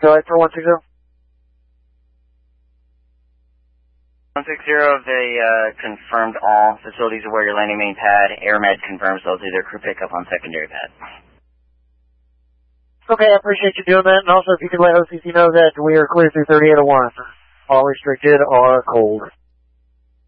Go ahead for 160. 160, they confirmed all facilities aware your landing main pad. AirMed confirms they'll do their crew pickup on secondary pad. Okay, I appreciate you doing that. And also, if you could let OCC know that we are clear through 3801. All restricted are cold.